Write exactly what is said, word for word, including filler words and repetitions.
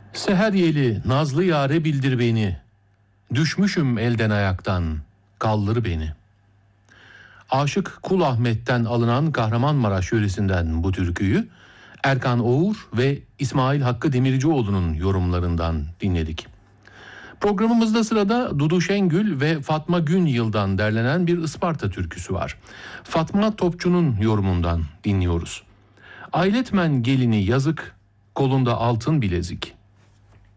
Seher yeli nazlı yâre bildir beni, düşmüşüm elden ayaktan, kaldır beni. Aşık Kul Ahmet'ten alınan Kahramanmaraş yöresinden bu türküyü Erkan Oğur ve İsmail Hakkı Demircioğlu'nun yorumlarından dinledik. Programımızda sırada Dudu Şengül ve Fatma Günyıl'dan derlenen bir Isparta türküsü var. Fatma Topçu'nun yorumundan dinliyoruz. Ayletmen gelini yazık, kolunda altın bilezik.